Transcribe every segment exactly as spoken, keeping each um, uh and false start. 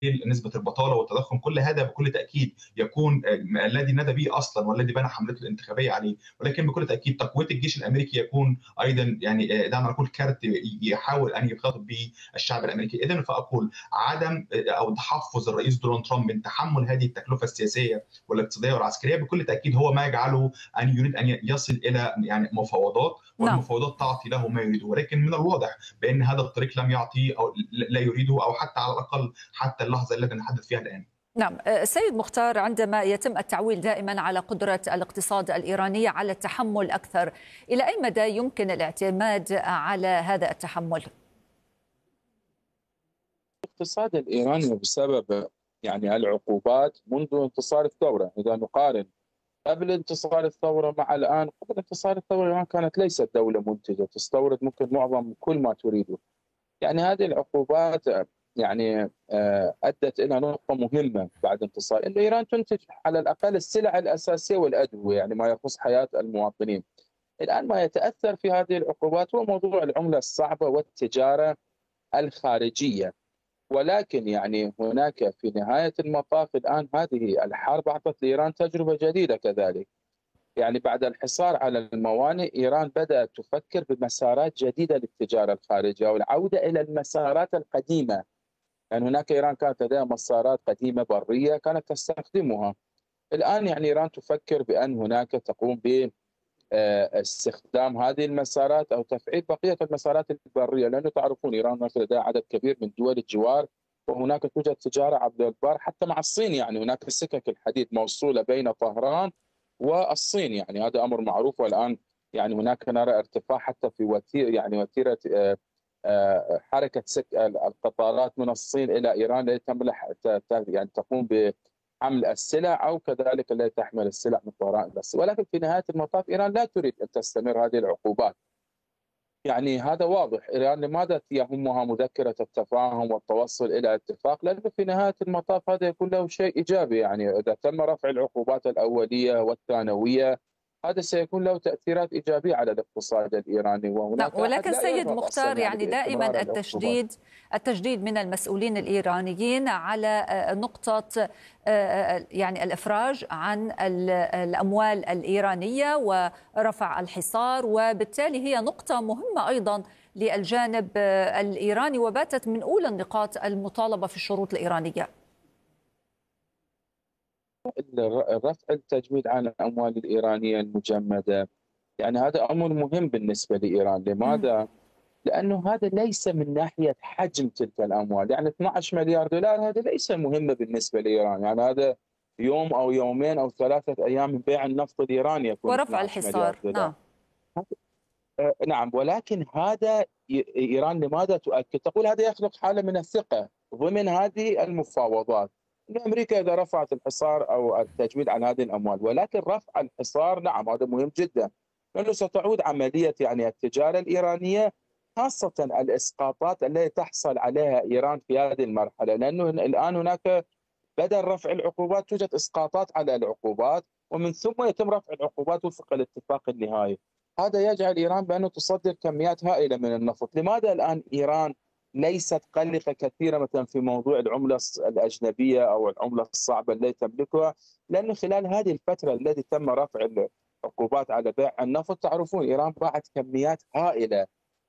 نسبة البطالة والتضخم، كل هذا بكل تأكيد يكون آآ الذي نادى به أصلًا والذي بنى حملته الانتخابية عليه، ولكن بكل تأكيد تقوية الجيش الأمريكي يكون أيضًا يعني آآ دعنا نقول كارت ي يحاول أن يخاطب به الشعب الأمريكي. إذًا فأقول عدم آآ أو تحفظ الرئيس دونالد ترامب من تحمل هذه التكلفة السياسية والاقتصادية والعسكرية بكل تأكيد هو ما يجعله أن يريد أن ي يصل إلى يعني مفاوضات، نعم. والمفاوضات تعطي له ما يريده، ولكن من الواضح بأن هذا الطريق لم يعطي أو ل لا يريده أو حتى على الأقل حتى اللحظة التي نتحدث فيها الآن. نعم. سيد مختار، عندما يتم التعويل دائما على قدرة الاقتصاد الإيراني على التحمل أكثر، إلى أي مدى يمكن الاعتماد على هذا التحمل؟ الاقتصاد الإيراني بسبب يعني العقوبات منذ انتصار الثورة، إذا نقارن قبل انتصار الثورة مع الآن، قبل انتصار الثورة الآن كانت ليست دولة منتجة تستورد ممكن معظم كل ما تريده. يعني هذه العقوبات يعني أدت إلى نقطة مهمة بعد انتصار، إن إيران تنتج على الأقل السلع الأساسية والأدوية، يعني ما يخص حياة المواطنين. الآن ما يتأثر في هذه العقوبات هو موضوع العملة الصعبة والتجارة الخارجية. ولكن يعني هناك في نهاية المطاف الآن هذه الحرب أعطت لإيران تجربة جديدة كذلك. يعني بعد الحصار على الموانئ إيران بدأت تفكر بمسارات جديدة للتجارة الخارجية والعودة إلى المسارات القديمة. يعني هناك إيران كانت لديها مسارات قديمة برية كانت تستخدمها. الآن يعني إيران تفكر بأن هناك تقوم باستخدام هذه المسارات أو تفعيل بقية المسارات البرية، لأنه تعرفون إيران هناك لديها عدد كبير من دول الجوار، وهناك توجد تجارة عبر البر حتى مع الصين. يعني هناك سكك الحديد موصولة بين طهران والصين، يعني هذا أمر معروف. والآن يعني هناك نرى ارتفاع حتى في وتيرة يعني وتيرة حركة القطارات من الصين إلى إيران التي تملح يعني تقوم بحمل السلع أو كذلك التي تحمل السلع من طهران إلى الصين. ولكن في نهاية المطاف إيران لا تريد أن تستمر هذه العقوبات. يعني هذا واضح. إيران لماذا يهمها مذكرة التفاهم والتوصل إلى اتفاق؟ لأنه في نهاية المطاف هذا يكون له شيء إيجابي. يعني إذا تم رفع العقوبات الأولية والثانوية هذا سيكون له تأثيرات إيجابية على الاقتصاد الإيراني، نعم. وهناك أحد ولكن لا سيد يرغب أصلا مختار، يعني يعني دائما باستمرار العقوبات. التشديد التشديد من المسؤولين الإيرانيين على نقطة يعني الإفراج عن الأموال الإيرانية ورفع الحصار، وبالتالي هي نقطة مهمة أيضا للجانب الإيراني وباتت من أولى النقاط المطالبة في الشروط الإيرانية. رفع التجميد عن الأموال الإيرانية المجمدة يعني هذا أمر مهم بالنسبة لإيران. لماذا؟ لأنه هذا ليس من ناحية حجم تلك الأموال. يعني اثني عشر مليار دولار هذا ليس مهمة بالنسبة لإيران. يعني هذا يوم أو يومين أو ثلاثة أيام من بيع النفط الإيراني يكون ورفع اثني عشر مليار الحصار. دولار. نعم. آه نعم. ولكن هذا إيران لماذا تؤكد؟ تقول هذا يخلق حالة من الثقة ضمن هذه المفاوضات. أمريكا إذا رفعت الحصار أو التجميد عن هذه الأموال، ولكن رفع الحصار نعم هذا مهم جدا، لأنه ستعود عملية يعني التجارة الإيرانية، خاصة الإسقاطات التي تحصل عليها إيران في هذه المرحلة. لأنه الآن هناك بدل رفع العقوبات توجد إسقاطات على العقوبات، ومن ثم يتم رفع العقوبات وفق الاتفاق النهائي. هذا يجعل إيران بأنه تصدر كميات هائلة من النفط. لماذا الآن إيران ليست قلقة كثيرة مثلا في موضوع العملة الأجنبية أو العملة الصعبة التي تملكها؟ لأنه خلال هذه الفترة التي تم رفع العقوبات على بيع النفط تعرفون إيران باعت كميات هائلة.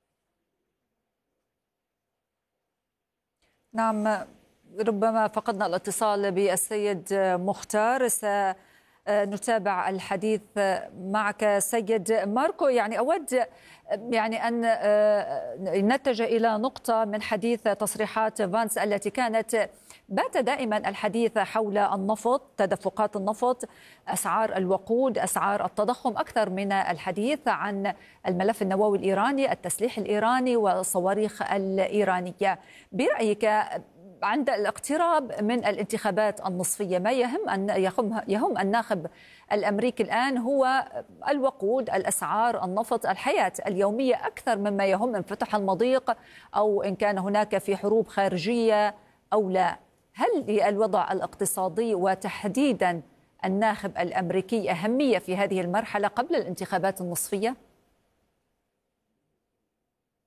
نعم. ربما فقدنا الاتصال بالسيد مختار، سنتابع الحديث معك سيد ماركو. يعني أود يعني أن نتجه إلى نقطة من حديث تصريحات فانس التي كانت بات دائما الحديث حول النفط، تدفقات النفط، أسعار الوقود، أسعار التضخم، أكثر من الحديث عن الملف النووي الإيراني، التسليح الإيراني والصواريخ الإيرانية. برأيك عند الاقتراب من الانتخابات النصفية ما يهم أن يهم, يهم الناخب الأمريكي الآن هو الوقود، الأسعار، النفط، الحياة اليومية أكثر مما يهم انفتح المضيق أو إن كان هناك في حروب خارجية أو لا. هل للوضع الاقتصادي وتحديدا الناخب الأمريكي أهمية في هذه المرحلة قبل الانتخابات النصفية؟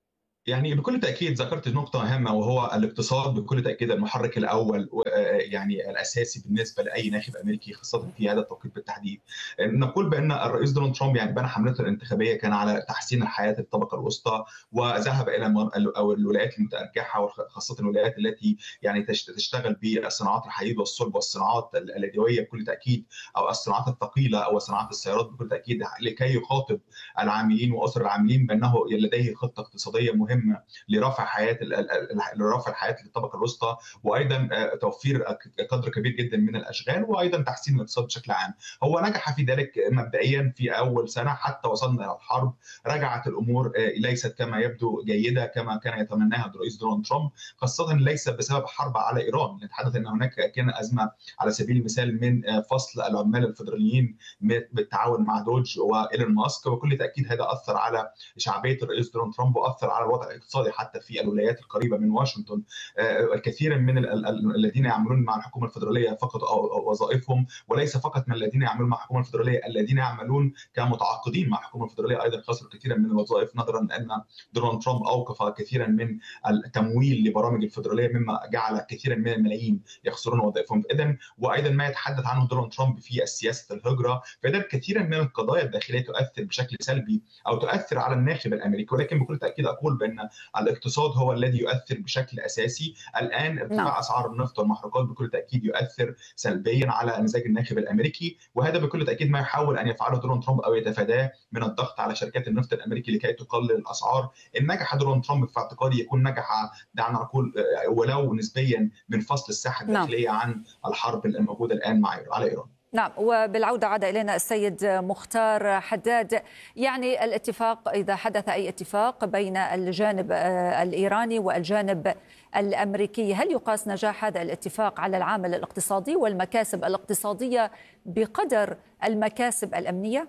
يعني بكل تأكيد ذكرت نقطة مهمة، وهو الاقتصاد بكل تأكيد المحرك الأول يعني الأساسي بالنسبة لأي ناخب أمريكي خاصة في هذا التوقيت بالتحديد. نقول بأن الرئيس دونالد ترامب يعني بنى حملته الانتخابية كان على تحسين الحياة للطبقة الوسطى، وذهب إلى أو الولايات المتأرجحة وخاصة الولايات التي يعني تشتغل بالصناعات الحديد والصلب والصناعات اليدوية بكل تأكيد، أو الصناعات الثقيلة أو صناعات السيارات بكل تأكيد، لكي يخاطب العاملين وأسر العاملين بأنه لديه خطة اقتصادية مهمة لرفع حياه لرفع الحياه للطبقه الوسطى، وايضا توفير قدر كبير جدا من الاشغال، وايضا تحسين الاقتصاد بشكل عام. هو نجح في ذلك مبدئيا في اول سنه حتى وصلنا الى الحرب، رجعت الامور ليست كما يبدو جيده كما كان يتمناها الرئيس دونالد ترامب، خاصه ليس بسبب حرب على ايران. نتحدث ان هناك كان ازمه على سبيل المثال من فصل العمال الفدراليين بالتعاون مع دوج وايلون ماسك، وبكل تاكيد هذا اثر على شعبيه الرئيس دونالد ترامب واثر على الوضع الاقتصادي حتى في الولايات القريبه من واشنطن. الكثير من الذين يعملون مع الحكومه الفدراليه فقدوا وظائفهم، وليس فقط من الذين يعملون مع الحكومه الفدراليه، الذين يعملون كمتعاقدين مع الحكومه الفدراليه ايضا خسروا كثيرا من الوظائف، نظرا ان دونالد ترامب اوقف كثيرا من التمويل لبرامج الفدراليه، مما جعل كثيرا من الملايين يخسرون وظائفهم. اذا وايضا ما يتحدث عنه دونالد ترامب في سياسه الهجره، فاذا كثيرا من القضايا الداخليه تؤثر بشكل سلبي او تؤثر على الناخب الامريكي. ولكن بكل تاكيد اقول بان الاقتصاد هو الذي يؤثر بشكل اساسي. الان ارتفاع نعم. اسعار النفط والمحروقات بكل تاكيد يؤثر سلبيا على مزاج الناخب الامريكي، وهذا بكل تاكيد ما يحاول ان يفعله دونالد ترامب او يتفاداه من الضغط على شركات النفط الامريكي لكي تقلل الاسعار. ان نجح دونالد ترامب في اعتقادي يكون نجح دعنا نقول ولو نسبيا من فصل الساحه الداخليه نعم. عن الحرب الموجوده الان مع على ايران. نعم، وبالعودة عاد إلينا السيد مختار حداد، يعني الاتفاق إذا حدث أي اتفاق بين الجانب الإيراني والجانب الأمريكي، هل يقاس نجاح هذا الاتفاق على العامل الاقتصادي والمكاسب الاقتصادية بقدر المكاسب الأمنية؟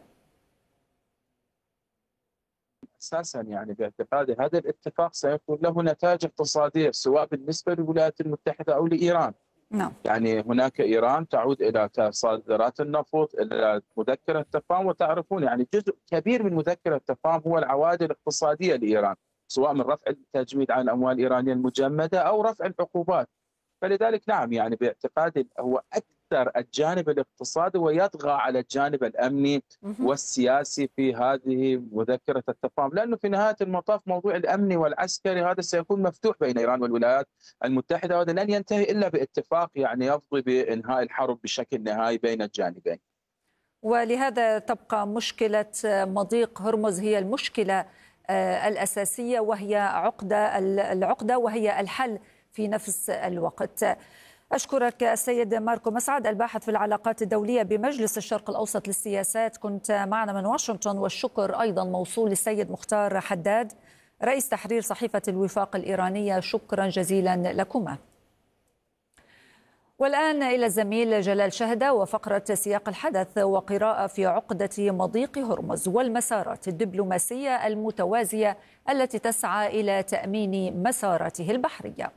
أساسا يعني باعتقادي هذا الاتفاق سيكون له نتائج اقتصادية سواء بالنسبة للولايات المتحدة أو لإيران. نعم. يعني هناك إيران تعود إلى صادرات النفط، إلى مذكرة التفاهم، وتعرفون يعني جزء كبير من مذكرة التفاهم هو العوائد الاقتصادية لإيران، سواء من رفع التجميد عن الأموال الإيرانية المجمدة أو رفع العقوبات. فلذلك نعم يعني باعتقادي هو أكثر الجانب الاقتصادي ويطغى على الجانب الأمني والسياسي في هذه مذكرة التفاهم، لأنه في نهاية المطاف موضوع الأمني والعسكري هذا سيكون مفتوح بين إيران والولايات المتحدة، وهذا لن ينتهي إلا باتفاق يعني يفضي بإنهاء الحرب بشكل نهائي بين الجانبين. ولهذا تبقى مشكلة مضيق هرمز هي المشكلة الأساسية، وهي عقدة العقدة وهي الحل في نفس الوقت. أشكرك السيد ماركو مسعد، الباحث في العلاقات الدولية بمجلس الشرق الأوسط للسياسات، كنت معنا من واشنطن. والشكر أيضا موصول للسيد مختار حداد، رئيس تحرير صحيفة الوفاق الإيرانية، شكرا جزيلا لكما. والآن إلى الزميل جلال شهدة وفقرة سياق الحدث وقراءة في عقدة مضيق هرمز والمسارات الدبلوماسية المتوازية التي تسعى إلى تأمين مساراته البحرية.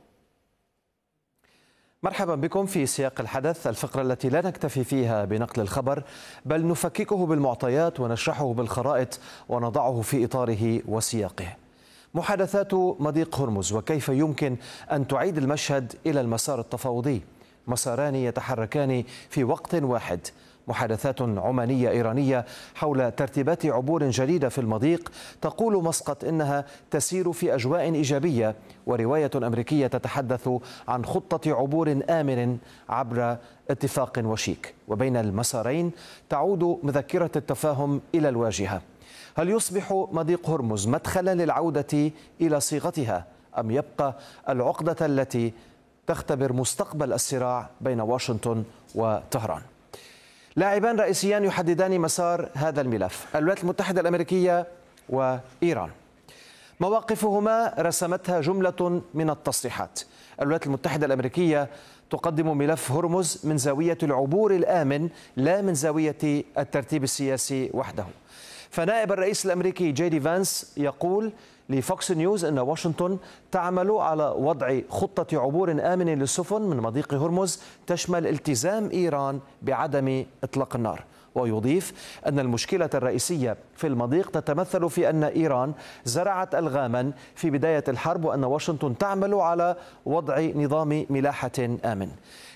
مرحبا بكم في سياق الحدث، الفقرة التي لا نكتفي فيها بنقل الخبر بل نفككه بالمعطيات ونشرحه بالخرائط ونضعه في إطاره وسياقه. محادثات مضيق هرمز وكيف يمكن أن تعيد المشهد إلى المسار التفاوضي، مساران يتحركان في وقت واحد. محادثات عمانية إيرانية حول ترتيبات عبور جديدة في المضيق تقول مسقط إنها تسير في أجواء إيجابية، ورواية أمريكية تتحدث عن خطة عبور آمن عبر اتفاق وشيك. وبين المسارين تعود مذكرة التفاهم إلى الواجهة. هل يصبح مضيق هرمز مدخلا للعودة إلى صيغتها، أم يبقى العقدة التي تختبر مستقبل الصراع بين واشنطن وطهران؟ لاعبان رئيسيان يحددان مسار هذا الملف، الولايات المتحدة الأمريكية وإيران. مواقفهما رسمتها جملة من التصريحات. الولايات المتحدة الأمريكية تقدم ملف هرمز من زاوية العبور الآمن لا من زاوية الترتيب السياسي وحده. فنائب الرئيس الأمريكي جي دي فانس يقول لفوكس نيوز أن واشنطن تعمل على وضع خطة عبور آمن للسفن من مضيق هرمز تشمل التزام إيران بعدم إطلاق النار. ويضيف أن المشكلة الرئيسية في المضيق تتمثل في أن إيران زرعت ألغاما في بداية الحرب، وأن واشنطن تعمل على وضع نظام ملاحة آمن.